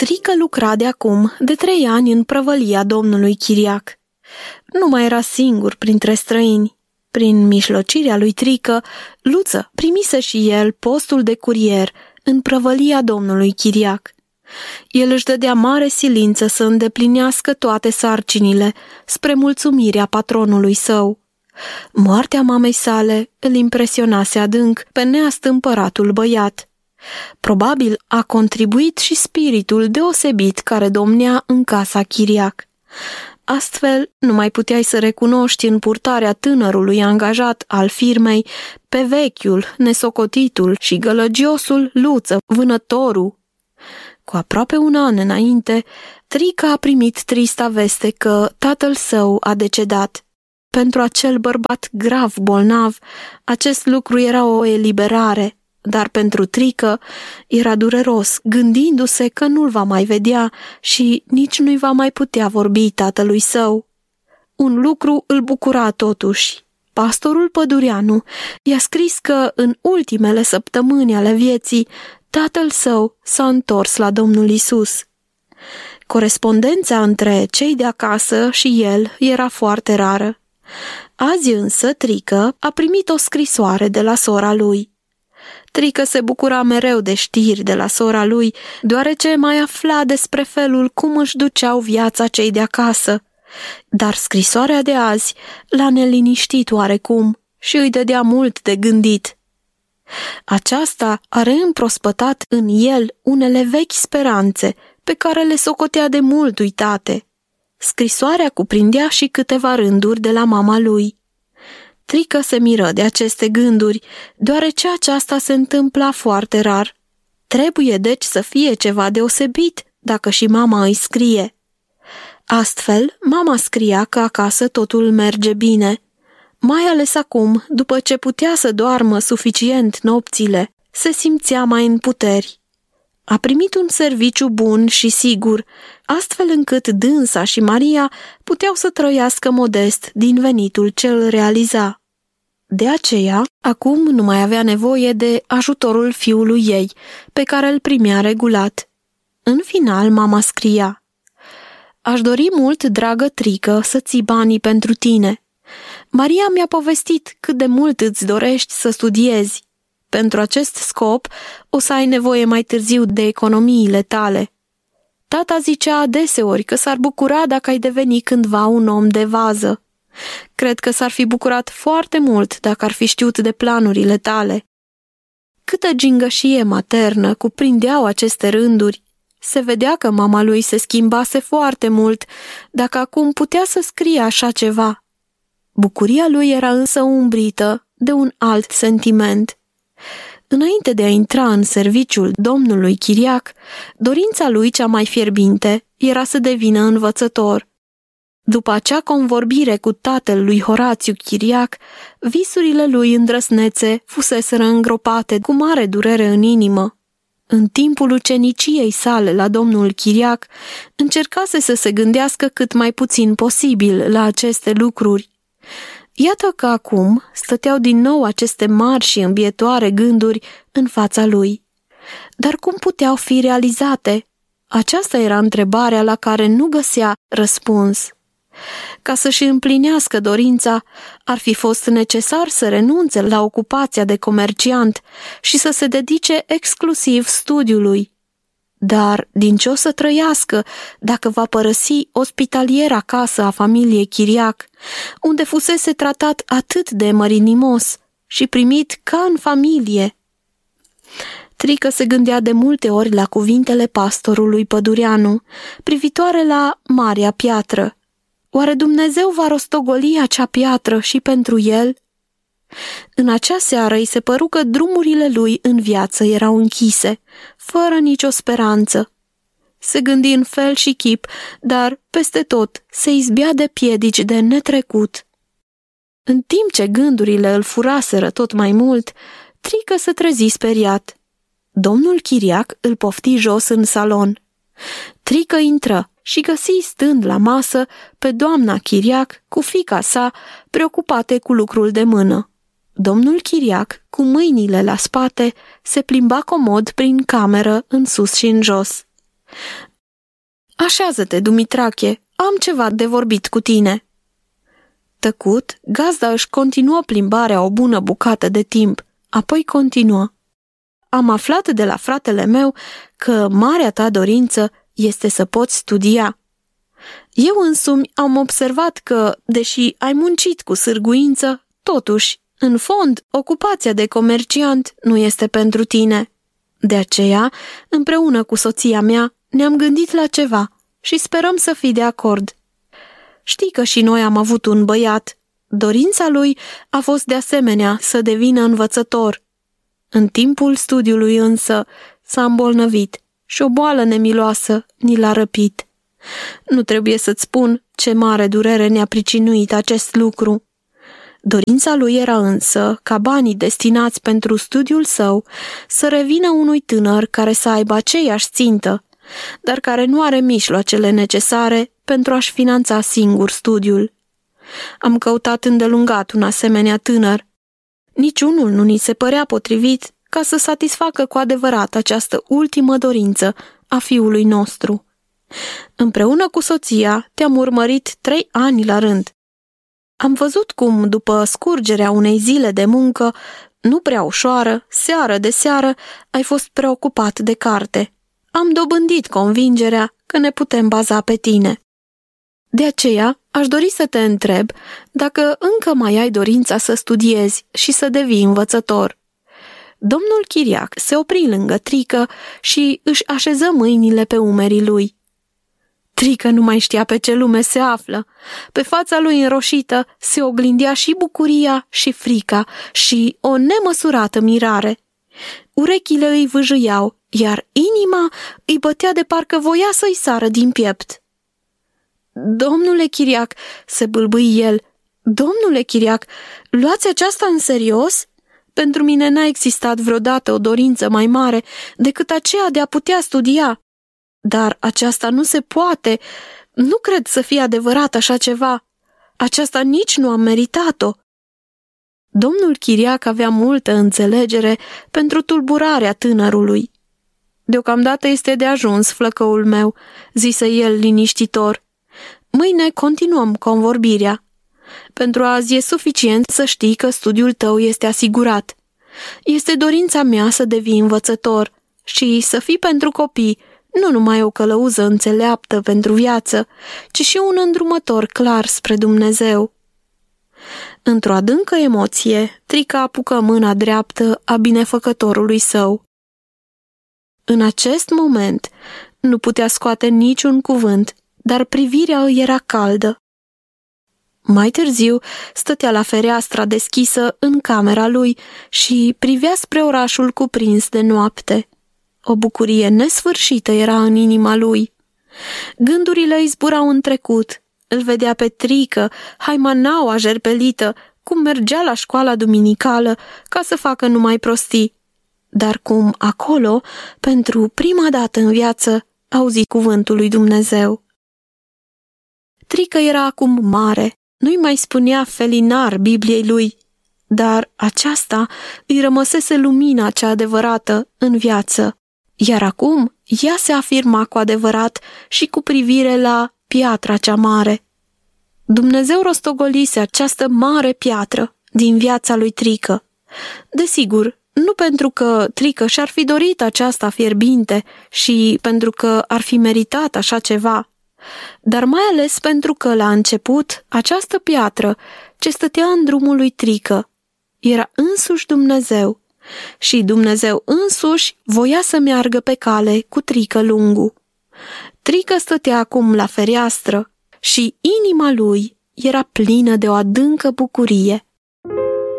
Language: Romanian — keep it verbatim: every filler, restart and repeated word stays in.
Trică lucra de acum de trei ani în prăvălia domnului Chiriac. Nu mai era singur printre străini. Prin mijlocirea lui Trică, Luță primise și el postul de curier în prăvălia domnului Chiriac. El își dădea mare silință să îndeplinească toate sarcinile, spre mulțumirea patronului său. Moartea mamei sale îl impresionase adânc pe neastâmpăratul băiat. Probabil a contribuit și spiritul deosebit care domnea în casa Chiriac. Astfel, nu mai puteai să recunoști în purtarea tânărului angajat al firmei pe vechiul, nesocotitul și gălăgiosul Luță, vânătorul. Cu aproape un an înainte, Trică a primit trista veste că tatăl său a decedat. Pentru acel bărbat grav bolnav, acest lucru era o eliberare, dar pentru Trică era dureros, gândindu-se că nu-l va mai vedea și nici nu-i va mai putea vorbi tatălui său. Un lucru îl bucura totuși. Pastorul Pădureanu i-a scris că în ultimele săptămâni ale vieții tatăl său s-a întors la Domnul Isus. Corespondența între cei de acasă și el era foarte rară. Azi însă Trică a primit o scrisoare de la sora lui. Trică se bucura mereu de știri de la sora lui, deoarece mai afla despre felul cum își duceau viața cei de acasă. Dar scrisoarea de azi l-a neliniștit oarecum și îi dădea mult de gândit. Aceasta a reîmprospătat în el unele vechi speranțe pe care le socotea de mult uitate. Scrisoarea cuprindea și câteva rânduri de la mama lui. Trică se miră de aceste gânduri, deoarece aceasta se întâmpla foarte rar. Trebuie deci să fie ceva deosebit dacă și mama îi scrie. Astfel, mama scria că acasă totul merge bine. Mai ales acum, după ce putea să doarmă suficient nopțile, se simțea mai în puteri. A primit un serviciu bun și sigur, astfel încât dânsa și Maria puteau să trăiască modest din venitul ce îl realiza. De aceea, acum nu mai avea nevoie de ajutorul fiului ei, pe care îl primea regulat. În final, mama scria: „Aș dori mult, dragă Trică, să ții banii pentru tine. Maria mi-a povestit cât de mult îți dorești să studiezi. Pentru acest scop o să ai nevoie mai târziu de economiile tale. Tata zicea adeseori că s-ar bucura dacă ai deveni cândva un om de vază. Cred că s-ar fi bucurat foarte mult dacă ar fi știut de planurile tale.” Câtă gingășie maternă cuprindeau aceste rânduri. Se vedea că mama lui se schimbase foarte mult, dacă acum putea să scrie așa ceva. Bucuria lui era însă umbrită de un alt sentiment. Înainte de a intra în serviciul domnului Chiriac, dorința lui cea mai fierbinte era să devină învățător. După acea convorbire cu tatăl lui Horațiu Chiriac, visurile lui îndrăsnețe fuseseră îngropate cu mare durere în inimă. În timpul uceniciei sale la domnul Chiriac, încercase să se gândească cât mai puțin posibil la aceste lucruri. Iată că acum stăteau din nou aceste mari și îmbietoare gânduri în fața lui. Dar cum puteau fi realizate? Aceasta era întrebarea la care nu găsea răspuns. Ca să-și împlinească dorința, ar fi fost necesar să renunțe la ocupația de comerciant și să se dedice exclusiv studiului. Dar din ce o să trăiască dacă va părăsi ospitaliera casă a familiei Chiriac, unde fusese tratat atât de mărinimos și primit ca în familie? Trică se gândea de multe ori la cuvintele pastorului Pădureanu, privitoare la Marea Piatră. Oare Dumnezeu va rostogoli acea piatră și pentru el? În acea seară îi se păru că drumurile lui în viață erau închise, fără nicio speranță. Se gândi în fel și chip, dar peste tot se izbea de piedici de netrecut. În timp ce gândurile îl furaseră tot mai mult, Trică se trezi speriat. Domnul Chiriac îl pofti jos în salon. Trică intră și găsi stând la masă pe doamna Chiriac cu fiica sa, preocupate cu lucrul de mână. Domnul Chiriac, cu mâinile la spate, se plimba comod prin cameră în sus și în jos. Așează-te, Dumitrache, am ceva de vorbit cu tine." Tăcut, gazda își continuă plimbarea o bună bucată de timp, apoi continuă. "Am aflat de la fratele meu că marea ta dorință este să poți studia. Eu însumi am observat că, deși ai muncit cu sârguință, totuși, în fond, ocupația de comerciant nu este pentru tine. De aceea, împreună cu soția mea, ne-am gândit la ceva și sperăm să fii de acord. Știi că și noi am avut un băiat. Dorința lui a fost de asemenea să devină învățător. În timpul studiului însă s-a îmbolnăvit și o boală nemiloasă ni l-a răpit. Nu trebuie să-ți spun ce mare durere ne-a pricinuit acest lucru. Dorința lui era însă ca banii destinați pentru studiul său să revină unui tânăr care să aibă aceeași țintă, dar care nu are mijloacele necesare pentru a-și finanța singur studiul. Am căutat îndelungat un asemenea tânăr. Niciunul nu ni se părea potrivit ca să satisfacă cu adevărat această ultimă dorință a fiului nostru. Împreună cu soția te-am urmărit trei ani la rând. Am văzut cum, după scurgerea unei zile de muncă, nu prea ușoară, seară de seară, ai fost preocupat de carte. Am dobândit convingerea că ne putem baza pe tine. De aceea, aș dori să te întreb dacă încă mai ai dorința să studiezi și să devii învățător." Domnul Chiriac se opri lângă Trică și își așeză mâinile pe umerii lui. Trică nu mai știa pe ce lume se află. Pe fața lui înroșită se oglindea și bucuria și frica și o nemăsurată mirare. Urechile îi vâjâiau, iar inima îi bătea de parcă voia să-i sară din piept. "Domnule Chiriac," se bâlbâi el, "domnule Chiriac, luați aceasta în serios? Pentru mine n-a existat vreodată o dorință mai mare decât aceea de a putea studia. Dar aceasta nu se poate. Nu cred să fie adevărat așa ceva. Aceasta nici nu am meritat-o." Domnul Chiriac avea multă înțelegere pentru tulburarea tânărului. "Deocamdată este de ajuns, flăcăul meu," zise el liniștitor. "Mâine continuăm convorbirea. Pentru azi e suficient să știi că studiul tău este asigurat. Este dorința mea să devii învățător și să fii pentru copii nu numai o călăuză înțeleaptă pentru viață, ci și un îndrumător clar spre Dumnezeu." Într-o adâncă emoție, Trică apucă mâna dreaptă a binefăcătorului său. În acest moment nu putea scoate niciun cuvânt, dar privirea îi era caldă. Mai târziu stătea la fereastra deschisă în camera lui și privea spre orașul cuprins de noapte. O bucurie nesfârșită era în inima lui. Gândurile îi zburau în trecut. Îl vedea pe Trică, haimanaua jerpelită, cum mergea la școala duminicală ca să facă numai prostii. Dar cum acolo, pentru prima dată în viață, auzi cuvântul lui Dumnezeu. Trică era acum mare, nu-i mai spunea felinar Bibliei lui, dar aceasta îi rămăsese lumina cea adevărată în viață. Iar acum ea se afirma cu adevărat și cu privire la piatra cea mare. Dumnezeu rostogolise această mare piatră din viața lui Trică. Desigur, nu pentru că Trică și-ar fi dorit aceasta fierbinte și pentru că ar fi meritat așa ceva, dar mai ales pentru că, la început, această piatră ce stătea în drumul lui Trică era însuși Dumnezeu și Dumnezeu însuși voia să meargă pe cale cu Trică Lungu. Trică stătea acum la fereastră și inima lui era plină de o adâncă bucurie.